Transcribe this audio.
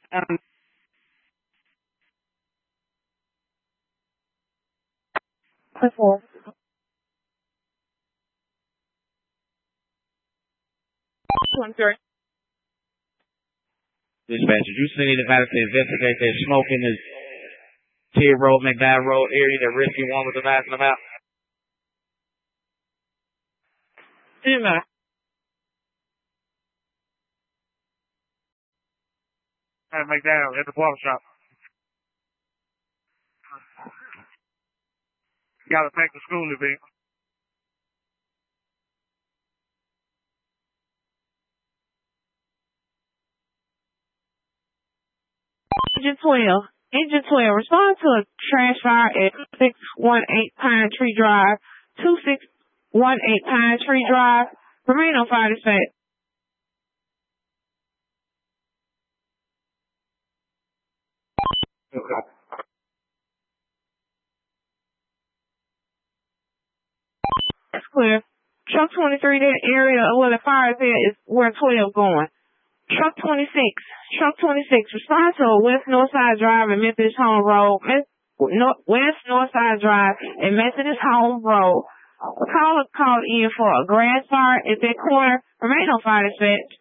Before. Dispatcher, you send anybody to investigate that smoke in the Tier Road, McDowell Road area that Rescue 1 was advising about? Yeah. At McDowell, at the barber shop. Got to back to school event. Engine 12, respond to a trash fire at 618 Pine Tree Drive, 2618 Pine Tree Drive. Remain on fire dispatch. That's clear. Truck 23, that area where the fire is at is where 12 going. Truck 26, respond to a West Northside Drive and Methodist Home Road, West Northside Drive and Methodist Home Road. A caller called in for a grass fire at that corner. Remain on fire dispatch.